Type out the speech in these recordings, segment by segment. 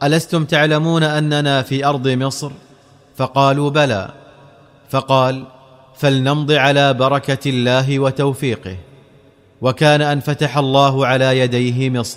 ألستم تعلمون أننا في أرض مصر؟ فقالوا بلى. فقال: فلنمض على بركة الله وتوفيقه. وكان أن فتح الله على يديه مصر.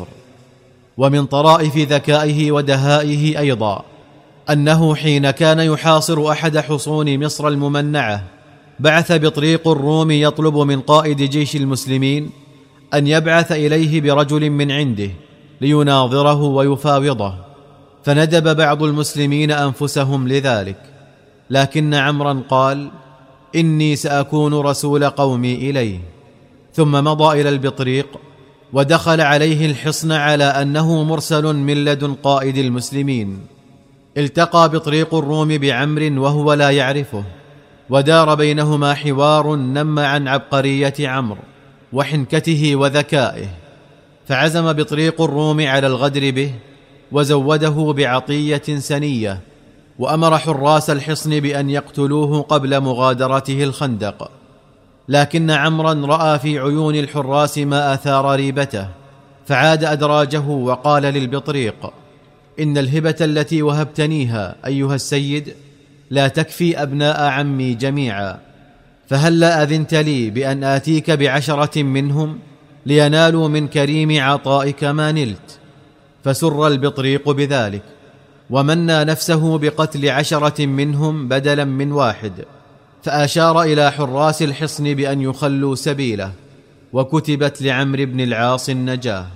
ومن طرائف ذكائه ودهائه أيضا أنه حين كان يحاصر أحد حصون مصر الممنعة بعث بطريق الروم يطلب من قائد جيش المسلمين أن يبعث إليه برجل من عنده ليناظره ويفاوضه، فندب بعض المسلمين أنفسهم لذلك، لكن عمرا قال: إني سأكون رسول قومي إليه. ثم مضى إلى البطريق ودخل عليه الحصن على أنه مرسل من لدن قائد المسلمين. التقى بطريق الروم بعمر وهو لا يعرفه، ودار بينهما حوار نم عن عبقرية عمرو وحنكته وذكائه، فعزم بطريق الروم على الغدر به وزوده بعطية سنية، وأمر حراس الحصن بأن يقتلوه قبل مغادرته الخندق. لكن عمرا رأى في عيون الحراس ما أثار ريبته، فعاد أدراجه وقال للبطريق: إن الهبة التي وهبتنيها أيها السيد لا تكفي أبناء عمي جميعا، فهلا أذنت لي بأن آتيك ب10 منهم لينالوا من كريم عطائك ما نلت. فسر البطريق بذلك، ومنى نفسه بقتل 10 منهم بدلا من 1، فأشار إلى حراس الحصن بأن يخلوا سبيله، وكتبت لعمرو بن العاص النجاة.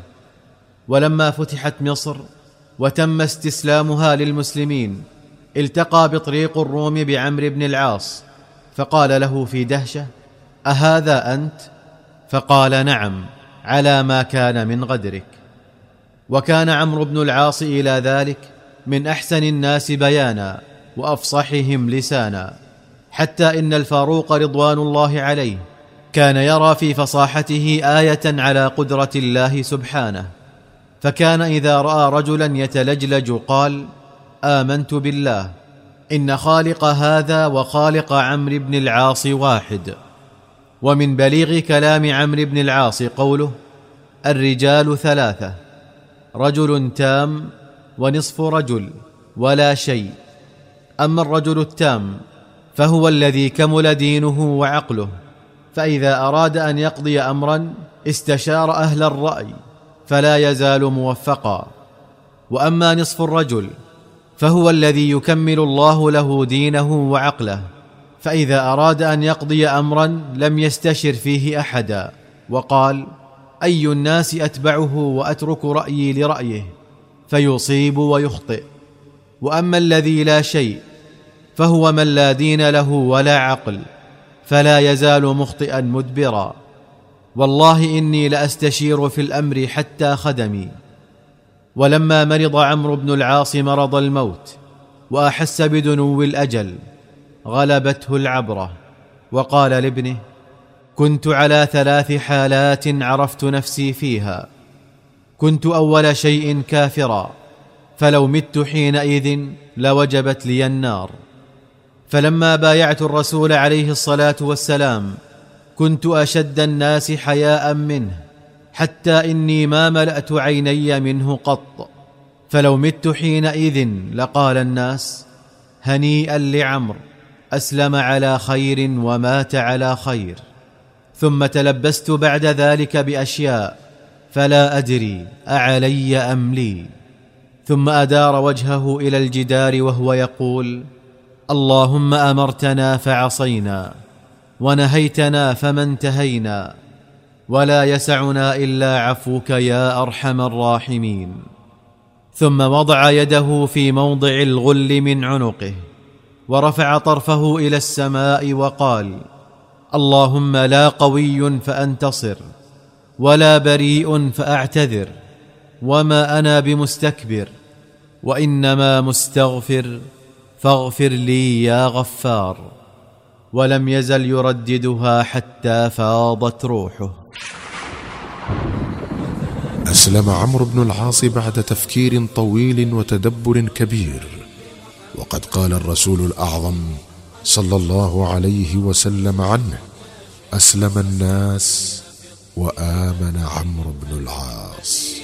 ولما فتحت مصر وتم استسلامها للمسلمين التقى بطريق الروم بعمرو بن العاص، فقال له في دهشة: أهذا أنت؟ فقال: نعم، على ما كان من غدرك. وكان عمرو بن العاص إلى ذلك من أحسن الناس بيانا وأفصحهم لسانا، حتى إن الفاروق رضوان الله عليه كان يرى في فصاحته آية على قدرة الله سبحانه، فكان إذا رأى رجلا يتلجلج قال: آمنت بالله إن خالق هذا وخالق عمرو بن العاص واحد. ومن بليغ كلام عمرو بن العاص قوله: الرجال 3، رجل تام ونصف رجل ولا شيء. أما الرجل التام فهو الذي كمل دينه وعقله، فإذا أراد أن يقضي أمرا استشار أهل الرأي فلا يزال موفقا. وأما نصف الرجل فهو الذي يكمل الله له دينه وعقله، فإذا أراد أن يقضي أمرا لم يستشر فيه أحدا، وقال: أي الناس أتبعه وأترك رأيي لرأيه، فيصيب ويخطئ. وأما الذي لا شيء فهو من لا دين له ولا عقل، فلا يزال مخطئا مدبرا. والله إني لأستشير في الأمر حتى خدمي. ولما مرض عمرو بن العاص مرض الموت وأحس بدنو الأجل غلبته العبرة، وقال لابنه: كنت على 3 حالات عرفت نفسي فيها. كنت أول شيء كافرا، فلو مت حينئذ لوجبت لي النار. فلما بايعت الرسول عليه الصلاة والسلام كنت أشد الناس حياء منه، حتى إني ما ملأت عيني منه قط، فلو مت حينئذ لقال الناس: هنيئا لعمرو، أسلم على خير ومات على خير. ثم تلبست بعد ذلك بأشياء فلا أدري أعلي أم لي. ثم أدار وجهه إلى الجدار وهو يقول: اللهم أمرتنا فعصينا، ونهيتنا فما انتهينا، ولا يسعنا إلا عفوك يا أرحم الراحمين. ثم وضع يده في موضع الغل من عنقه، ورفع طرفه إلى السماء وقال: اللهم لا قوي فأنتصر، ولا بريء فأعتذر، وما أنا بمستكبر، وإنما مستغفر، فاغفر لي يا غفار. ولم يزل يرددها حتى فاضت روحه. أسلم عمرو بن العاص بعد تفكير طويل وتدبر كبير، وقد قال الرسول الأعظم صلى الله عليه وسلم عنه: أسلم الناس وآمن عمرو بن العاص.